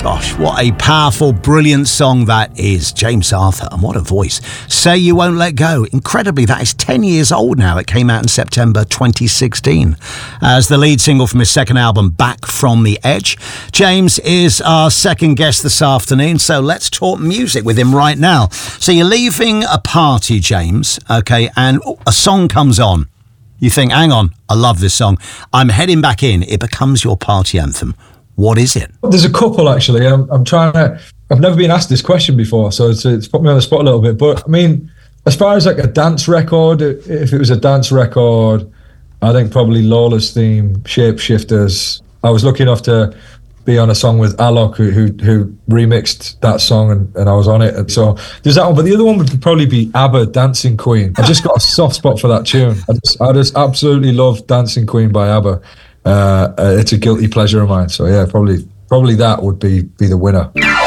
Gosh, what a powerful, brilliant song that is. James Arthur, and what a voice. Say You Won't Let Go. Incredibly, that is 10 years old now. It came out in September 2016 as the lead single from his second album, Back From The Edge. James is our second guest this afternoon, so let's talk music with him right now. So you're leaving a party, James, okay, and a song comes on. You think, hang on, I love this song. I'm heading back in. It becomes your party anthem. What is it? There's a couple, actually. I've never been asked this question before, so it's put me on the spot a little bit. But I mean, as far as like a dance record, if it was a dance record, I think probably Lawless theme, Shapeshifters. I was lucky enough to be on a song with Alok, who remixed that song, and I was on it. And so there's that one. But the other one would probably be ABBA, Dancing Queen. I just got a soft spot for that tune. I just absolutely love Dancing Queen by ABBA. It's a guilty pleasure of mine. So yeah, probably that would be the winner.